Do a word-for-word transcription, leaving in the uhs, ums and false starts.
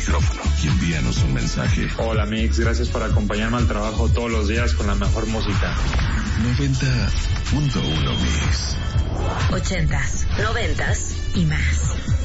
micrófono y envíanos un mensaje. Hola Mix, gracias por acompañarme al trabajo todos los días con la mejor música. noventa punto uno Mix. Ochentas, noventas y más.